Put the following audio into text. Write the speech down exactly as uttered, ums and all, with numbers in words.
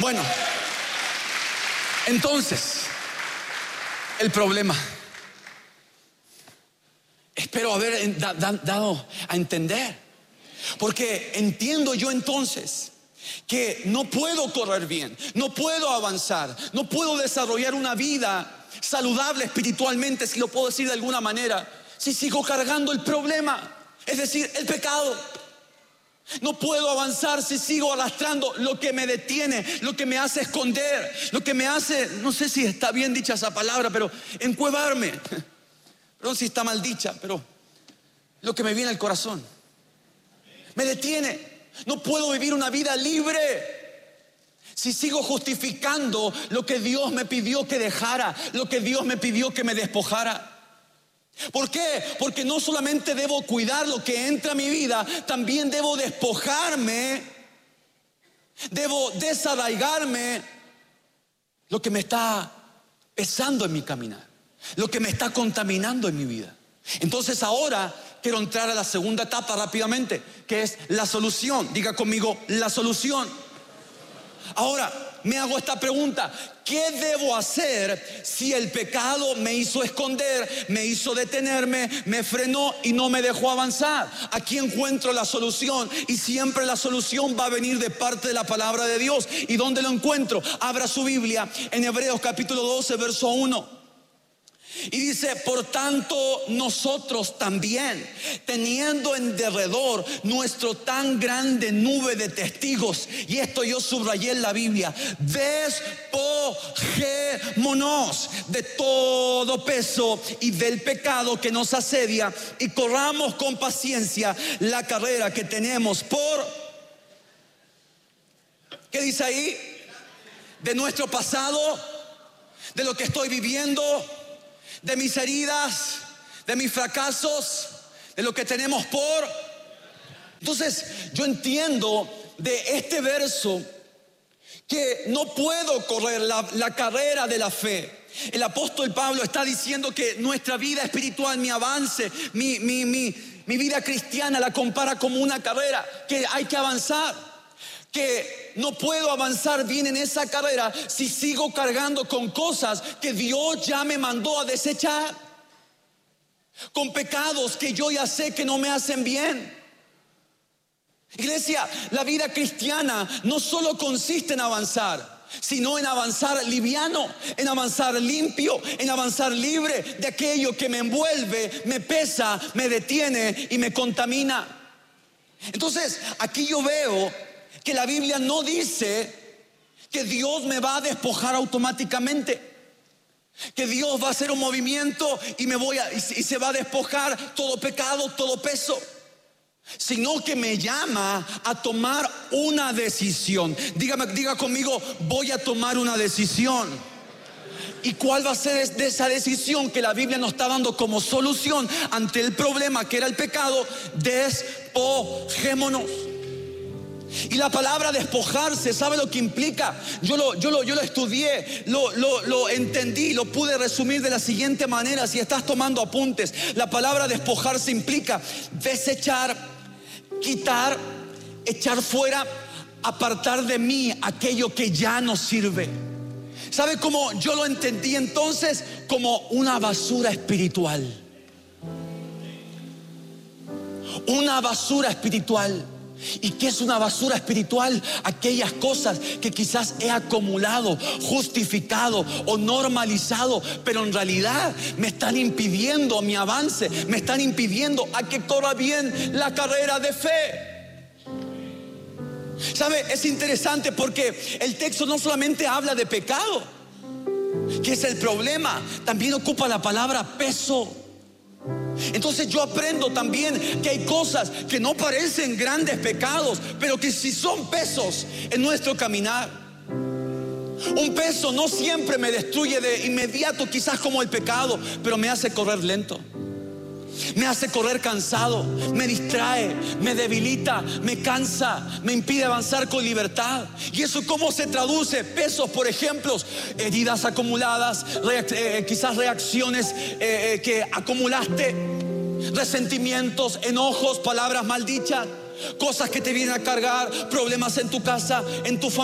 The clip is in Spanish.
Bueno, entonces, el problema, espero haber dado a entender, porque entiendo yo entonces que no puedo correr bien, no puedo avanzar, no puedo desarrollar una vida saludable espiritualmente, si lo puedo decir de alguna manera, si sigo cargando el problema, es decir, el pecado. No puedo avanzar si sigo arrastrando lo que me detiene, lo que me hace esconder, lo que me hace, no sé si está bien dicha esa palabra, pero encuevarme. Perdón si está mal dicha, pero lo que me viene al corazón me detiene. No puedo vivir una vida libre si sigo justificando lo que Dios me pidió que dejara, lo que Dios me pidió que me despojara. ¿Por qué? Porque no solamente debo cuidar lo que entra a mi vida, también debo despojarme, debo desarraigarme lo que me está pesando en mi caminar, lo que me está contaminando en mi vida. Entonces ahora quiero entrar a la segunda etapa rápidamente, que es la solución. Diga conmigo, la solución. Ahora me hago esta pregunta: ¿qué debo hacer si el pecado me hizo esconder, me hizo detenerme, me frenó y no me dejó avanzar? Aquí encuentro la solución, y siempre la solución va a venir de parte de la palabra de Dios. ¿Y dónde lo encuentro? Abra su Biblia en Hebreos capítulo doce, verso uno. Y dice: por tanto nosotros también, teniendo en derredor nuestro tan grande nube de testigos, y esto yo subrayé en la Biblia, despojémonos de todo peso y del pecado que nos asedia, y corramos con paciencia la carrera que tenemos por, ¿qué dice ahí? De nuestro pasado, de lo que estoy viviendo, de mis heridas, de mis fracasos, de lo que tenemos por. Entonces yo entiendo de este verso que no puedo correr la, la carrera de la fe. El apóstol Pablo está diciendo que nuestra vida espiritual, mi avance, mi, mi, mi, mi vida cristiana, la compara como una carrera, que hay que avanzar, que no puedo avanzar bien en esa carrera si sigo cargando con cosas que Dios ya me mandó a desechar, con pecados que yo ya sé que no me hacen bien. Iglesia, la vida cristiana no solo consiste en avanzar, sino en avanzar liviano, en avanzar limpio, en avanzar libre de aquello que me envuelve, me pesa, me detiene y me contamina. Entonces aquí yo veo que la Biblia no dice que Dios me va a despojar automáticamente, que Dios va a hacer un movimiento y me voy a, y se va a despojar todo pecado, todo peso, sino que me llama a tomar una decisión. Dígame, diga conmigo, voy a tomar una decisión. ¿Y cuál va a ser de esa decisión que la Biblia nos está dando como solución ante el problema que era el pecado? Despojémonos. Y la palabra despojarse, ¿sabe lo que implica? Yo lo, yo lo, yo lo estudié, lo, lo, lo entendí, lo pude resumir de la siguiente manera. Si estás tomando apuntes, la palabra despojarse implica desechar, quitar, echar fuera, apartar de mí aquello que ya no sirve. ¿Sabe cómo yo lo entendí entonces? Como una basura espiritual. Una basura espiritual. ¿Y qué es una basura espiritual? Aquellas cosas que quizás he acumulado, justificado o normalizado, pero en realidad me están impidiendo mi avance, me están impidiendo a que corra bien la carrera de fe. ¿Sabe? Es interesante porque el texto no solamente habla de pecado, que es el problema, también ocupa la palabra peso. Entonces yo aprendo también que hay cosas que no parecen grandes pecados, pero que sí son pesos en nuestro caminar. Un peso no siempre me destruye de inmediato, quizás como el pecado, pero me hace correr lento, me hace correr cansado, me distrae, me debilita, me cansa, me impide avanzar con libertad. ¿Y eso cómo se traduce? Pesos, por ejemplo, heridas acumuladas, reac eh, quizás reacciones eh, eh, que acumulaste, resentimientos, enojos, palabras maldichas, cosas que te vienen a cargar, problemas en tu casa, en tu familia.